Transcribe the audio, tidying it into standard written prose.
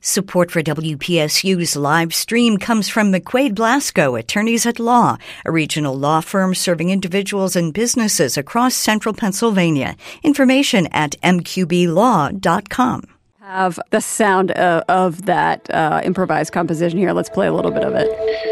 Support for WPSU's live stream comes from McQuaid Blasco, Attorneys at Law, a regional law firm serving individuals and businesses across central Pennsylvania. Information at mqblaw.com. Have the sound of that improvised composition here. Let's play a little bit of it.